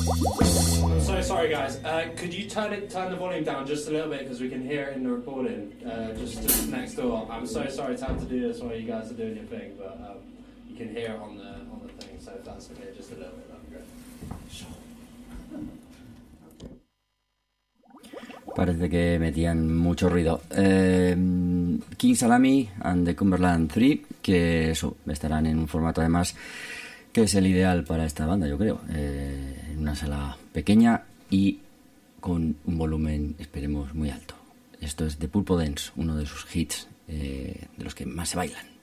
I'm so sorry, guys. Could you turn the volume down just a little bit because we can hear it in the recording just next door. I'm so sorry to have to do this while you guys are doing your thing, but you can hear it on the thing. So if that's okay, just a little bit, that'd be great. Sure. Parece que metían mucho ruido. King Salami and the Cumberland 3, que eso, estarán en un formato además que es el ideal para esta banda, yo creo. En una sala pequeña y con un volumen, esperemos, muy alto. Esto es The Purple Dance, uno de sus hits, de los que más se bailan.